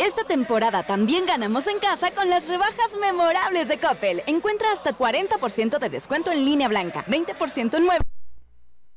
Esta temporada también ganamos en casa con las rebajas memorables de Coppel. Encuentra hasta 40% de descuento en línea blanca, 20% en muebles.